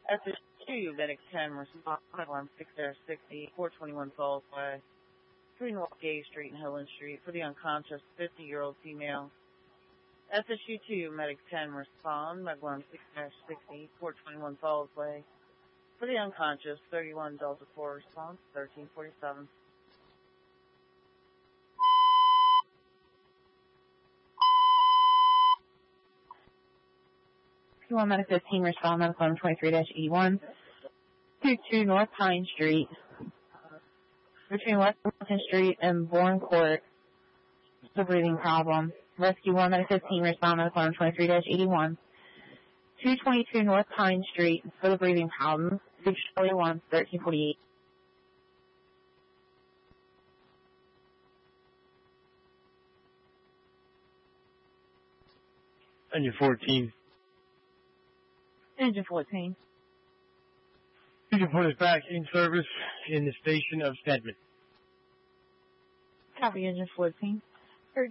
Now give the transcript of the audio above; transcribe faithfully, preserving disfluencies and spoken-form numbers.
At the two, Medic ten, response alarm six sixty, four twenty-one Falls Way, three North Gay Street and Helen Street for the unconscious fifty-year-old female. At the two, Medic ten, respond, Medic alarm six sixty, four twenty-one Falls Way, for the unconscious thirty-one Delta four, response thirteen forty-seven. P one Medic fifteen, respond, Medic alarm twenty-three eighty-one, two two North Pine Street, between West Milton Street and Bourne Court, the breathing problem. Rescue one Medic fifteen, respond, Medic alarm twenty-three eighty-one, two twenty-two North Pine Street for the breathing problem, six forty-one, thirteen forty-eight. Engine fourteen. Engine fourteen. Engine fourteen is back in service in the station of Stedman. Copy, Engine fourteen.